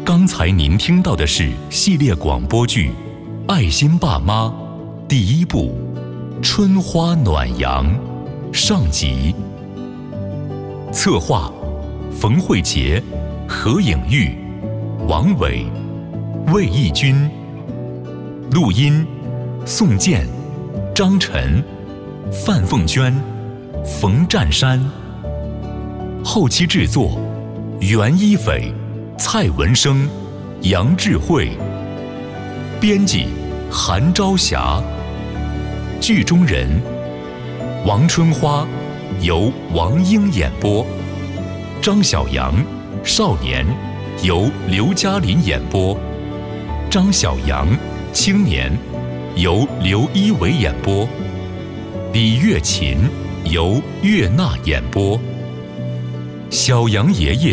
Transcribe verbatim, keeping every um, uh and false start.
刚才您听到的是系列广播剧《爱心爸妈》第一部《春花暖阳》上集。策划：冯慧杰、何颖玉、王伟、魏义军。录音：宋健、张晨、范凤娟、冯占山。后期制作：袁一斐、蔡文生、杨智慧。编辑：韩朝霞。剧中人：王春花由王英演播，张小阳少年由刘嘉林演播，张小阳青年由刘一伟演播，李月琴由岳娜演播，小杨爷爷